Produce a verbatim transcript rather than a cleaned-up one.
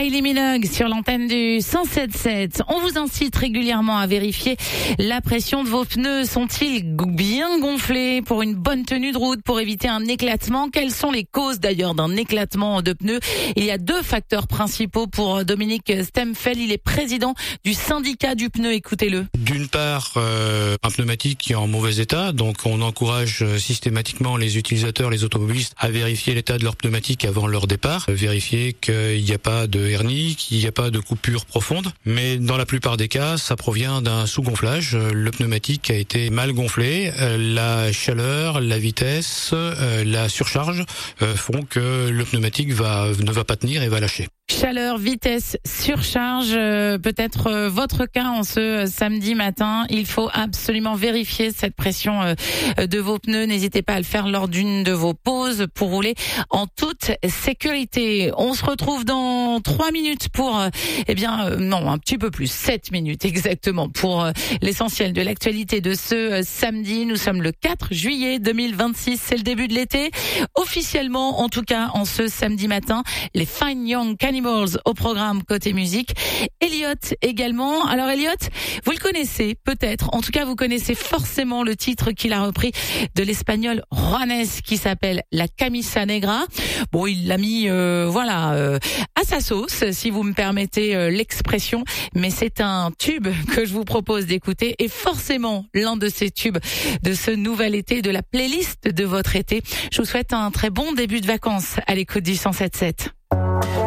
Kylie Minogue sur l'antenne du cent sept sept. On vous incite régulièrement à vérifier la pression de vos pneus. Sont-ils bien gonflés pour une bonne tenue de route, pour éviter un éclatement? Quelles sont les causes d'ailleurs d'un éclatement de pneus? Il y a deux facteurs principaux pour Dominique Stemfel. Il est président du syndicat du pneu. Écoutez-le. D'une part, euh, un pneumatique qui est en mauvais état, donc on encourage systématiquement les utilisateurs, les automobilistes, à vérifier l'état de leur pneumatique avant leur départ, vérifier qu'il n'y a pas de hernie, qu'il n'y a pas de coupure profonde. Mais dans la plupart des cas, ça provient d'un sous-gonflage. Le pneumatique a été mal gonflé. La chaleur, la vitesse, la surcharge font que le pneumatique va, ne va pas tenir et va lâcher. Chaleur, vitesse, surcharge, euh, peut-être euh, votre cas en ce euh, samedi matin. Il faut absolument vérifier cette pression euh, de vos pneus. N'hésitez pas à le faire lors d'une de vos pauses pour rouler en toute sécurité. On se retrouve dans trois minutes pour, euh, eh bien, euh, non, un petit peu plus, sept minutes exactement pour euh, l'essentiel de l'actualité de ce euh, samedi. Nous sommes le quatre juillet deux mille vingt-six, c'est le début de l'été. Officiellement, en tout cas, en ce samedi matin, les Fine Young Cannibals au programme côté musique. Elliot également. Alors Elliot, vous le connaissez peut-être, en tout cas vous connaissez forcément le titre qu'il a repris de l'espagnol Juanes qui s'appelle La Camisa Negra. Bon, il l'a mis euh, voilà euh, à sa sauce, si vous me permettez euh, l'expression, mais c'est un tube que je vous propose d'écouter et forcément l'un de ces tubes de ce nouvel été, de la playlist de votre été. Je vous souhaite un très bon début de vacances à l'écoute du cent sept sept.